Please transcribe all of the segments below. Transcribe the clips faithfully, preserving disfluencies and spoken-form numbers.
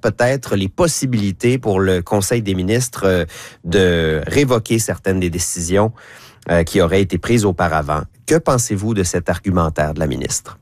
peut-être les possibilités pour le Conseil des ministres euh, de révoquer certaines des décisions euh, qui auraient été prises auparavant. Que pensez-vous de cet argumentaire de la ministre?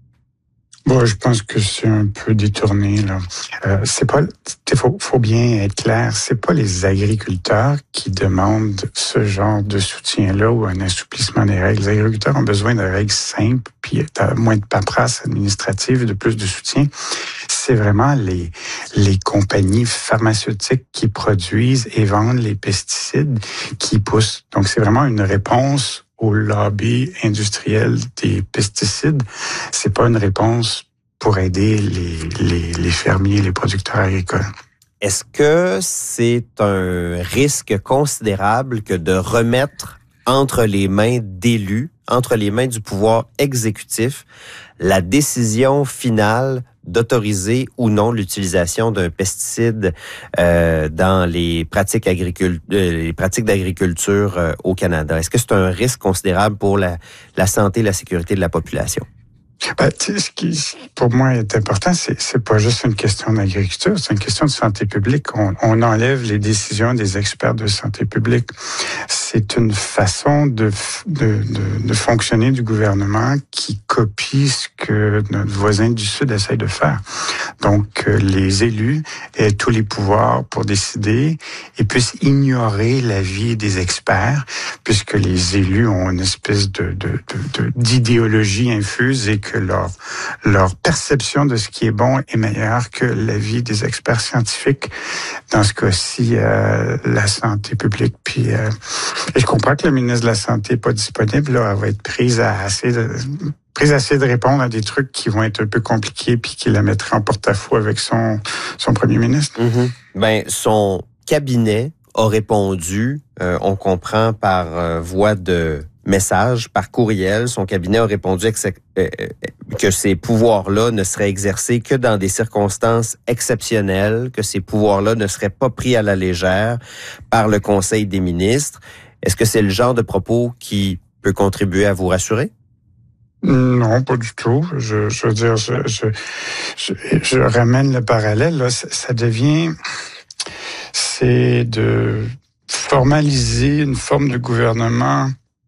Bon, je pense que c'est un peu détourné, là. Euh, c'est pas, il faut, faut bien être clair, c'est pas les agriculteurs qui demandent ce genre de soutien-là ou un assouplissement des règles. Les agriculteurs ont besoin de règles simples, puis de moins de paperasse administrative et de plus de soutien. C'est vraiment les, les compagnies pharmaceutiques qui produisent et vendent les pesticides qui poussent. Donc, c'est vraiment une réponse au lobby industriel des pesticides. C'est pas une réponse pour aider les, les, les fermiers, les producteurs agricoles. Est-ce que c'est un risque considérable que de remettre entre les mains d'élus, entre les mains du pouvoir exécutif, la décision finale d'autoriser ou non l'utilisation d'un pesticide euh, dans les pratiques, agricul- euh, les pratiques d'agriculture euh, au Canada? Est-ce que c'est un risque considérable pour la, la santé et la sécurité de la population? Ben, ce qui, pour moi, est important, c'est, c'est pas juste une question d'agriculture, c'est une question de santé publique. On, on enlève les décisions des experts de santé publique. C'est une façon de, de, de, de fonctionner du gouvernement qui copie ce que notre voisin du Sud essaye de faire. Donc, les élus aient tous les pouvoirs pour décider et puissent ignorer l'avis des experts, puisque les élus ont une espèce de, de, de, de d'idéologie infuse et que leur leur perception de ce qui est bon est meilleure que l'avis des experts scientifiques. Dans ce cas-ci, euh, la santé publique. Puis, euh, et je comprends que le ministre de la Santé n'est pas disponible. Là, elle va être prise à assez de prise à essayer de répondre à des trucs qui vont être un peu compliqués puis qui la mettraient en porte-à-faux avec son son premier ministre. Mm-hmm. Ben, son cabinet a répondu, euh, on comprend par euh, voie de message, par courriel, son cabinet a répondu que, euh, que ces pouvoirs-là ne seraient exercés que dans des circonstances exceptionnelles, que ces pouvoirs-là ne seraient pas pris à la légère par le Conseil des ministres. Est-ce que c'est le genre de propos qui peut contribuer à vous rassurer? Non, pas du tout. Je, je veux dire, je, je, je, je ramène le parallèle. Là, ça, ça devient, c'est de formaliser une forme de gouvernement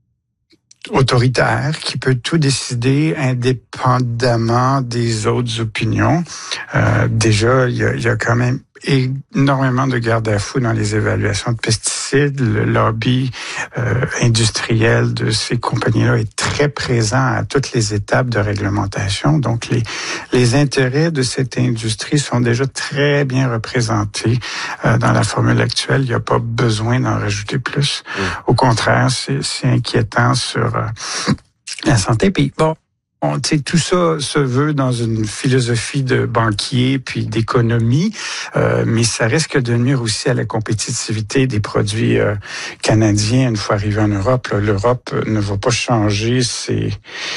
autoritaire qui peut tout décider indépendamment des autres opinions. Euh, déjà, il y a, il y a quand même énormément de garde-à-fous dans les évaluations de pesticides. Le lobby euh, industriel de ces compagnies-là est très présent à toutes les étapes de réglementation. Donc, les, les intérêts de cette industrie sont déjà très bien représentés euh, dans la formule actuelle. Il n'y a pas besoin d'en rajouter plus. Mmh. Au contraire, c'est, c'est inquiétant sur euh, la santé. Puis, bon, On, tout ça se veut dans une philosophie de banquier puis d'économie, euh, mais ça risque de nuire aussi à la compétitivité des produits euh, canadiens une fois arrivés en Europe. Là, L'Europe ne va pas changer ses,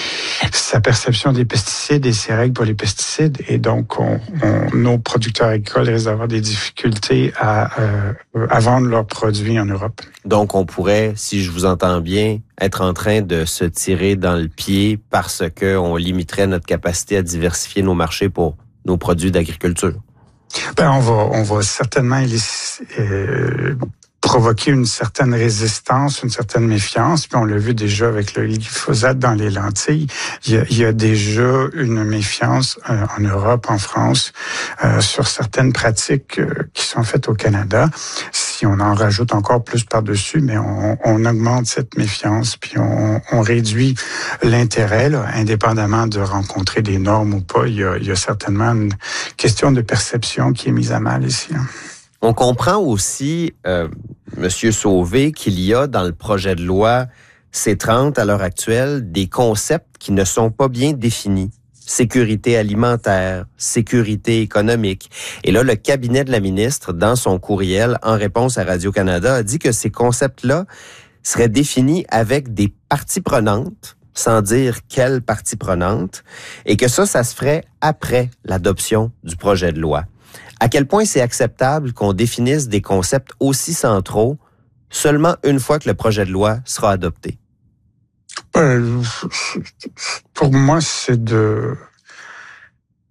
sa perception des pesticides et ses règles pour les pesticides, et donc on, on, nos producteurs agricoles risquent d'avoir des difficultés à, euh, à vendre leurs produits en Europe. Donc on pourrait, si je vous entends bien, être en train de se tirer dans le pied parce que on limiterait notre capacité à diversifier nos marchés pour nos produits d'agriculture. Ben, on va, on va certainement euh, provoquer une certaine résistance, une certaine méfiance. Puis on l'a vu déjà avec le glyphosate dans les lentilles. Il y a, il y a déjà une méfiance euh, en Europe, en France, euh, sur certaines pratiques euh, qui sont faites au Canada. Si on en rajoute encore plus par-dessus, mais on, on augmente cette méfiance, puis on, on réduit l'intérêt, là, indépendamment de rencontrer des normes ou pas. Il y a, il y a certainement une question de perception qui est mise à mal ici. Hein. On comprend aussi, euh, Monsieur Sauvé, qu'il y a dans le projet de loi C trente à l'heure actuelle des concepts qui ne sont pas bien définis. Sécurité alimentaire, sécurité économique. Et là, le cabinet de la ministre, dans son courriel, en réponse à Radio-Canada, a dit que ces concepts-là seraient définis avec des parties prenantes, sans dire quelles parties prenantes, et que ça, ça se ferait après l'adoption du projet de loi. À quel point c'est acceptable qu'on définisse des concepts aussi centraux seulement une fois que le projet de loi sera adopté? Euh, pour moi, c'est de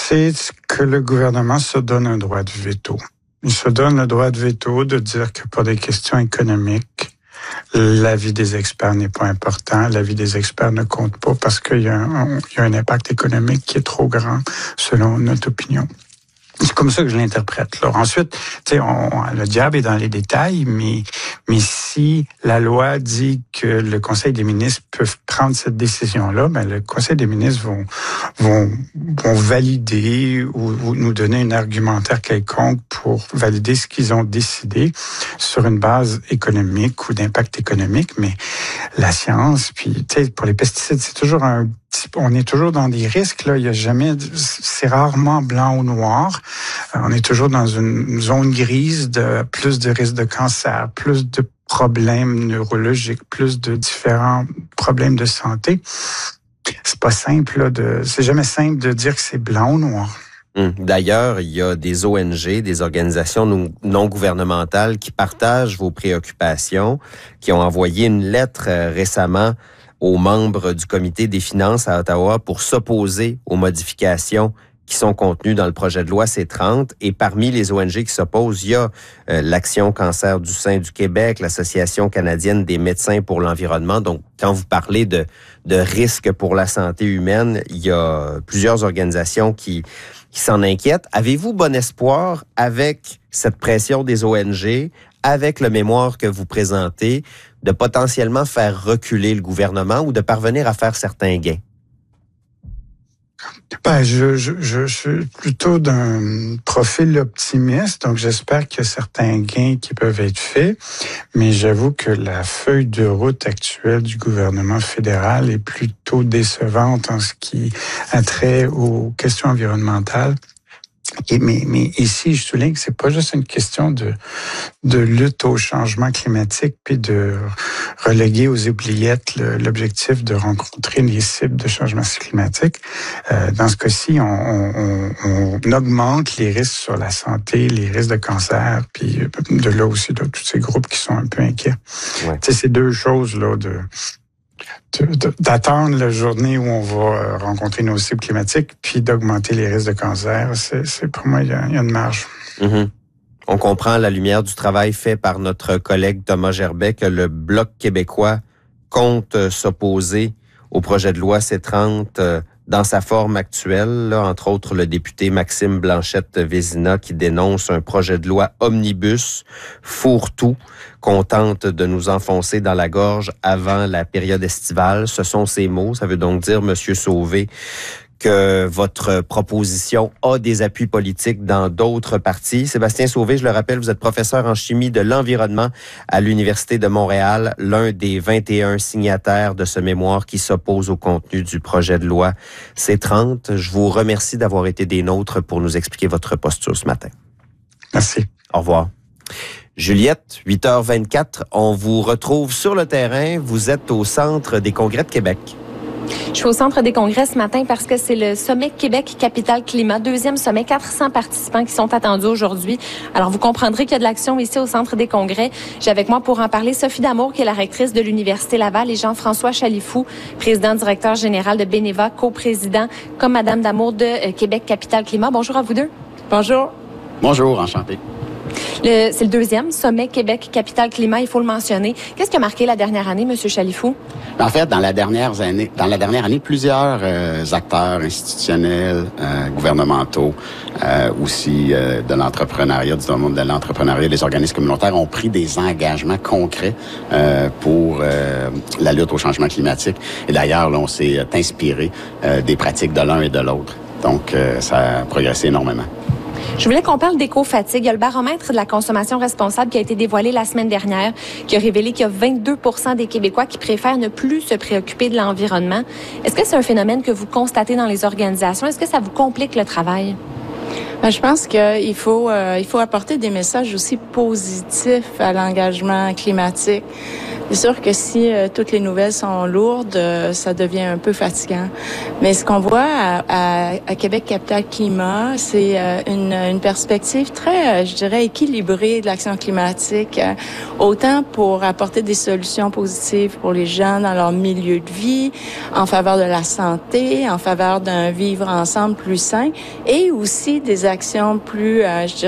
c'est que le gouvernement se donne un droit de veto. Il se donne le droit de veto de dire que pour des questions économiques, l'avis des experts n'est pas important, l'avis des experts ne compte pas parce qu'il y a un, il y a un impact économique qui est trop grand selon notre opinion. C'est comme ça que je l'interprète. Là. Ensuite, tu sais, on, le diable est dans les détails, mais mais si la loi dit que le Conseil des ministres peut prendre cette décision-là, ben le Conseil des ministres vont vont vont valider ou, ou nous donner un argumentaire quelconque pour valider ce qu'ils ont décidé sur une base économique ou d'impact économique. Mais la science, puis tu sais, pour les pesticides, c'est toujours un on est toujours dans des risques, là. Il y a jamais, c'est rarement blanc ou noir. On est toujours dans une zone grise de plus de risques de cancer, plus de problèmes neurologiques, plus de différents problèmes de santé. C'est pas simple, là, de, c'est jamais simple de dire que c'est blanc ou noir. D'ailleurs, il y a des O N G, des organisations non gouvernementales qui partagent vos préoccupations, qui ont envoyé une lettre récemment aux membres du comité des finances à Ottawa pour s'opposer aux modifications qui sont contenues dans le projet de loi C trente. Et parmi les O N G qui s'opposent, il y a euh, l'Action Cancer du sein du Québec, l'Association canadienne des médecins pour l'environnement. Donc, quand vous parlez de, de risques pour la santé humaine, il y a plusieurs organisations qui, qui s'en inquiètent. Avez-vous bon espoir avec cette pression des O N G, avec le mémoire que vous présentez, de potentiellement faire reculer le gouvernement ou de parvenir à faire certains gains? Ben, je, je, je, je suis plutôt d'un profil optimiste, donc j'espère qu'il y a certains gains qui peuvent être faits, mais j'avoue que la feuille de route actuelle du gouvernement fédéral est plutôt décevante en ce qui a trait aux questions environnementales. Et mais, mais ici, je souligne que c'est pas juste une question de, de lutte au changement climatique puis de reléguer aux oubliettes le, l'objectif de rencontrer les cibles de changement climatique. Euh, dans ce cas-ci, on, on, on augmente les risques sur la santé, les risques de cancer, puis de là aussi, de tous ces groupes qui sont un peu inquiets. Ouais. Tu sais, ces deux choses-là de... d'attendre la journée où on va rencontrer nos cibles climatiques, puis d'augmenter les risques de cancer, c'est, c'est pour moi, il y a, il y a une marge. Mm-hmm. On comprend à la lumière du travail fait par notre collègue Thomas Gerbet que le Bloc québécois compte s'opposer au projet de loi C trente dans sa forme actuelle, là, entre autres le député Maxime Blanchette-Vézina qui dénonce un projet de loi omnibus, fourre-tout, qu'on tente de nous enfoncer dans la gorge avant la période estivale. Ce sont ces mots. Ça veut donc dire, Monsieur Sauvé, que votre proposition a des appuis politiques dans d'autres partis. Sébastien Sauvé, je le rappelle, vous êtes professeur en chimie de l'environnement à l'Université de Montréal, l'un des vingt et un signataires de ce mémoire qui s'oppose au contenu du projet de loi C trente. Je vous remercie d'avoir été des nôtres pour nous expliquer votre posture ce matin. Merci. Au revoir. Juliette, huit heures vingt-quatre, on vous retrouve sur le terrain. Vous êtes au Centre des congrès de Québec. Je suis au Centre des congrès ce matin parce que c'est le sommet Québec Capitale Climat, deuxième sommet, quatre cents participants qui sont attendus aujourd'hui. Alors, vous comprendrez qu'il y a de l'action ici au Centre des congrès. J'ai avec moi pour en parler Sophie Damour, qui est la rectrice de l'Université Laval, et Jean-François Chalifou, président directeur général de Beneva, coprésident, comme Madame Damour de Québec Capitale Climat. Bonjour à vous deux. Bonjour. Bonjour, enchanté. Le, c'est le deuxième sommet Québec Capitale Climat, il faut le mentionner. Qu'est-ce qui a marqué la dernière année, Monsieur Chalifou? En fait, dans la dernière année, dans la dernière année, plusieurs euh, acteurs institutionnels, euh, gouvernementaux, euh, aussi euh, de l'entrepreneuriat, du monde de l'entrepreneuriat, des organismes communautaires ont pris des engagements concrets euh, pour euh, la lutte au changement climatique. Et d'ailleurs, là, on s'est inspiré euh, des pratiques de l'un et de l'autre. Donc, euh, ça a progressé énormément. Je voulais qu'on parle d'éco-fatigue. Il y a le baromètre de la consommation responsable qui a été dévoilé la semaine dernière, qui a révélé qu'il y a vingt-deux pour cent des Québécois qui préfèrent ne plus se préoccuper de l'environnement. Est-ce que c'est un phénomène que vous constatez dans les organisations? Est-ce que ça vous complique le travail? Ben, je pense qu'il faut euh, il faut apporter des messages aussi positifs à l'engagement climatique. C'est sûr que si euh, toutes les nouvelles sont lourdes, euh, ça devient un peu fatigant. Mais ce qu'on voit à, à, à Québec Capital Climat, c'est euh, une, une perspective très, euh, je dirais, équilibrée de l'action climatique, euh, autant pour apporter des solutions positives pour les gens dans leur milieu de vie, en faveur de la santé, en faveur d'un vivre ensemble plus sain, et aussi des actions plus, euh, je dirais,